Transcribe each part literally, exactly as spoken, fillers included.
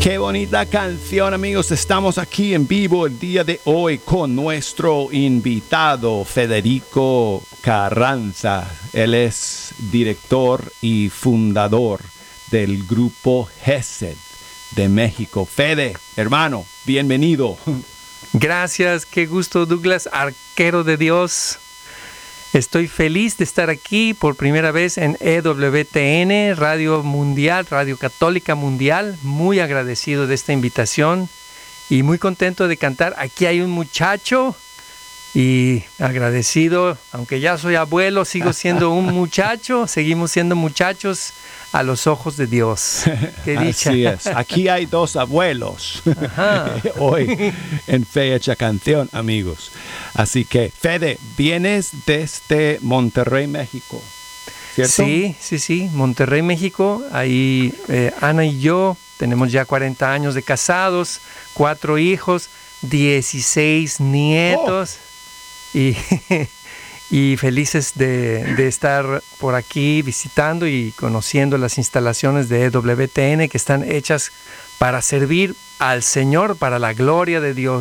Qué bonita canción, amigos. Estamos aquí en vivo el día de hoy con nuestro invitado Federico Carranza. Él es director y fundador del grupo Gesed de México. Fede, hermano, bienvenido. Gracias, qué gusto, Douglas, arquero de Dios. Estoy feliz de estar aquí por primera vez en E W T N, Radio Mundial, Radio Católica Mundial. Muy agradecido de esta invitación y muy contento de cantar. Aquí hay un muchacho y agradecido, aunque ya soy abuelo, sigo siendo un muchacho. Seguimos siendo muchachos a los ojos de Dios. Qué dicha. Así es. Aquí hay dos abuelos hoy en Fecha Canción, amigos. Así que, Fede, vienes desde Monterrey, México, ¿cierto? Sí, sí, sí. Monterrey, México. Ahí eh, Ana y yo tenemos ya cuarenta años de casados, cuatro hijos, dieciséis nietos. Oh. Y... Y felices de, de estar por aquí visitando y conociendo las instalaciones de E W T N que están hechas para servir al Señor, para la gloria de Dios.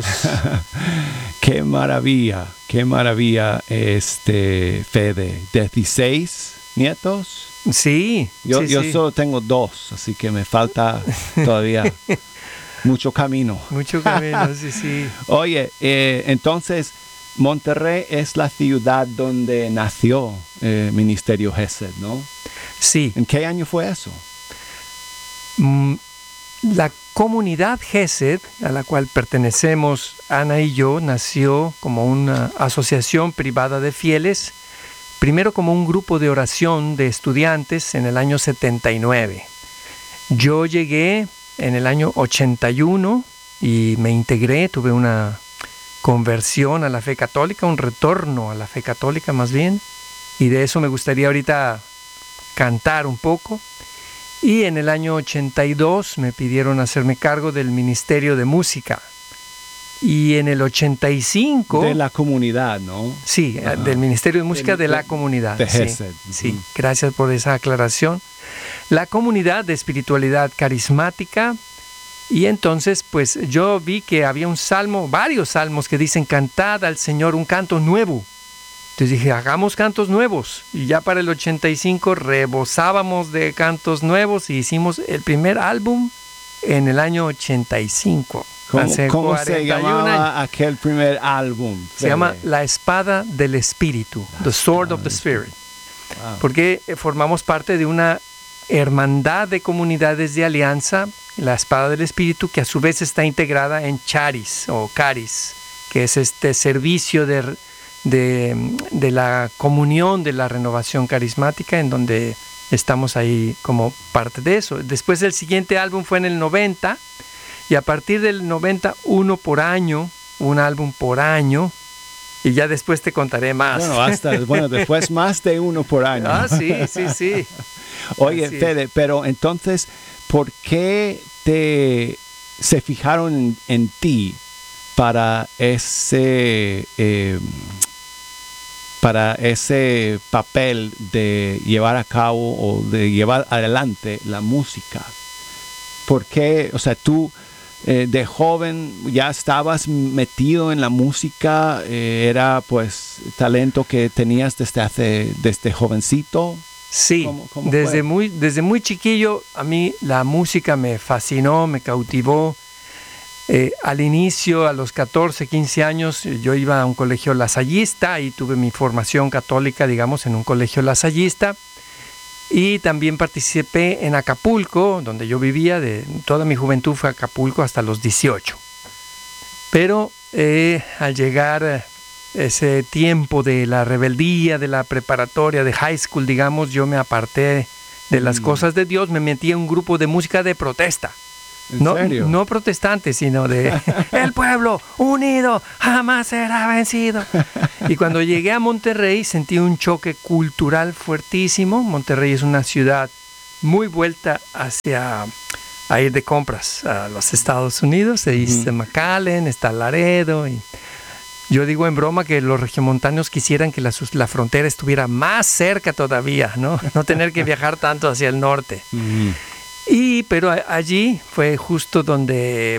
Qué maravilla, qué maravilla, este Fede. ¿dieciséis nietos? Sí. Yo, sí, yo sí. solo tengo dos, así que me falta todavía mucho camino. Mucho camino, sí, sí. Oye, eh, entonces... Monterrey es la ciudad donde nació el eh, Ministerio Gesed, ¿no? Sí. ¿En qué año fue eso? Mm, la comunidad Gesed, a la cual pertenecemos Ana y yo, nació como una asociación privada de fieles, primero como un grupo de oración de estudiantes en el año setenta y nueve. Yo llegué en el año ochenta y uno y me integré, tuve una... conversión a la fe católica, un retorno a la fe católica más bien, y de eso me gustaría ahorita cantar un poco. Y en el año ochenta y dos me pidieron hacerme cargo del Ministerio de Música, y en el ochenta y cinco... De la comunidad, ¿no? Sí, uh-huh. Del Ministerio de Música de, de la comunidad. De Gesed. Sí, uh-huh. Sí, gracias por esa aclaración. La comunidad de espiritualidad carismática. Y entonces, pues yo vi que había un salmo, varios salmos que dicen cantad al Señor un canto nuevo. Entonces dije, hagamos cantos nuevos. Y ya para el ochenta y cinco rebosábamos de cantos nuevos y hicimos el primer álbum en el año ochenta y cinco. ¿Cómo, ¿cómo se llamaba años. aquel primer álbum? Se Fede. llama La Espada del Espíritu, La The Sword of the Spirit. Wow. Porque formamos parte de una hermandad de comunidades de alianza, la Espada del Espíritu, que a su vez está integrada en Charis o Caris, que es este servicio de, de, de la comunión de la renovación carismática, en donde estamos ahí como parte de eso. Después el siguiente álbum fue en el noventa, y a partir del noventa, uno por año, un álbum por año, y ya después te contaré más. Bueno, hasta, bueno, después más de uno por año. Ah, sí, sí, sí. Oye, Así Fede, es. Pero entonces, ¿por qué te se fijaron en, en ti para ese eh, para ese papel de llevar a cabo o de llevar adelante la música? ¿Por qué? O sea, tú eh, de joven ya estabas metido en la música, eh, era pues talento que tenías desde hace desde jovencito. Sí, ¿Cómo, cómo desde, muy, desde muy chiquillo a mí la música me fascinó, me cautivó. Eh, al inicio, a los catorce, quince años, yo iba a un colegio lasallista y tuve mi formación católica, digamos, en un colegio lasallista. Y también participé en Acapulco, donde yo vivía, de toda mi juventud fue a Acapulco hasta los dieciocho. Pero eh, al llegar ese tiempo de la rebeldía, de la preparatoria, de high school, digamos, yo me aparté de las mm. cosas de Dios, me metí en un grupo de música de protesta. ¿En no, serio? No protestantes, sino de el pueblo unido jamás será vencido. Y cuando llegué a Monterrey sentí un choque cultural fuertísimo. Monterrey es una ciudad muy vuelta hacia a ir de compras a los Estados Unidos. Ahí está mm. McAllen, está Laredo. Y yo digo en broma que los regiomontanos quisieran que la, la frontera estuviera más cerca todavía, ¿no? No tener que viajar tanto hacia el norte. Mm. Y, pero allí fue justo donde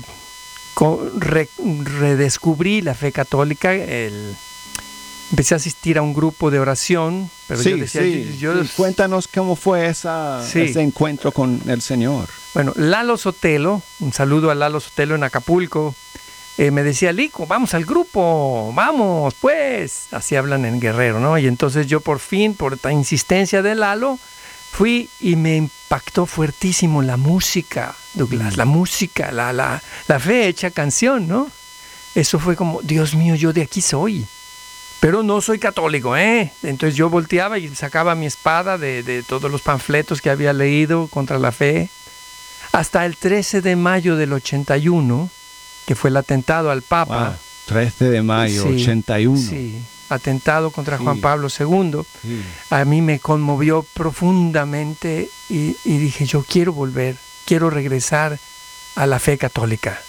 re, redescubrí la fe católica. El, empecé a asistir a un grupo de oración. Pero sí, yo decía, sí, yo, yo, sí. Cuéntanos cómo fue esa, sí. ese encuentro con el Señor. Bueno, Lalo Sotelo, un saludo a Lalo Sotelo en Acapulco, eh, me decía, Lico, vamos al grupo, vamos, pues. Así hablan en Guerrero, ¿no? Y entonces yo por fin, por la insistencia de Lalo, fui y me impactó fuertísimo la música, Douglas, mm. la música, la, la, la fe hecha canción, ¿no? Eso fue como, Dios mío, yo de aquí soy. Pero no soy católico, ¿eh? Entonces yo volteaba y sacaba mi espada de, de todos los panfletos que había leído contra la fe. Hasta el trece de mayo del ochenta y uno, que fue el atentado al Papa. Wow, trece de mayo, sí, ochenta y uno. Sí, atentado contra sí. Juan Pablo segundo. Sí. A mí me conmovió profundamente y, y dije, yo quiero volver, quiero regresar a la fe católica.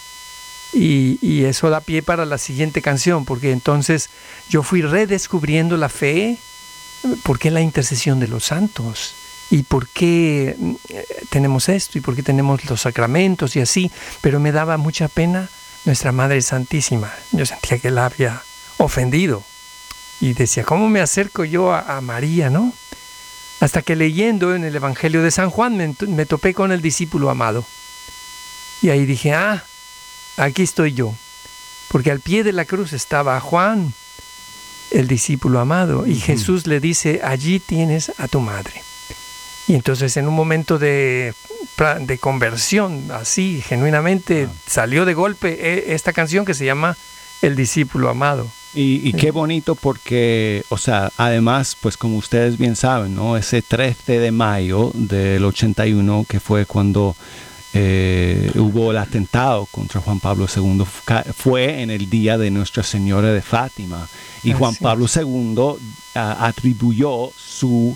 Y, y eso da pie para la siguiente canción, porque entonces yo fui redescubriendo la fe, por qué la intercesión de los santos, y por qué tenemos esto, y por qué tenemos los sacramentos y así, pero me daba mucha pena nuestra Madre Santísima. Yo sentía que la había ofendido, y decía, ¿cómo me acerco yo a, a María, no? Hasta que leyendo en el Evangelio de San Juan me, me topé con el discípulo amado, y ahí dije, ah, aquí estoy yo, porque al pie de la cruz estaba Juan, el discípulo amado, y uh-huh. Jesús le dice, allí tienes a tu madre. Y entonces en un momento de, de conversión, así, genuinamente, uh-huh. salió de golpe esta canción que se llama El discípulo amado. Y, y qué bonito porque, o sea, además, pues como ustedes bien saben, ¿no? Ese trece de mayo del ochenta y uno, que fue cuando Eh, hubo el atentado contra Juan Pablo segundo, fue en el día de Nuestra Señora de Fátima, y Juan Así Pablo segundo uh, atribuyó su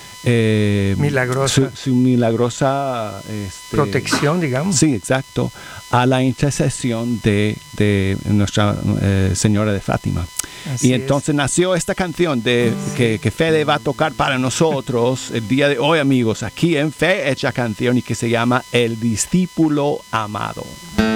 eh, milagrosa, su, su milagrosa este, protección, digamos. Sí, exacto, a la intercesión de, de Nuestra eh, Señora de Fátima. Así y entonces es. Nació esta canción de que, que Fede va a tocar para nosotros el día de hoy, amigos, aquí en Fe Hecha Canción, y que se llama El Discípulo Amado.